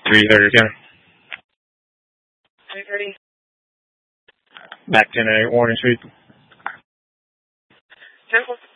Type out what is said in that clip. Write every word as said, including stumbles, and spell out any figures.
three thirty again. three thirty. Back ten eight, warning sheet. ten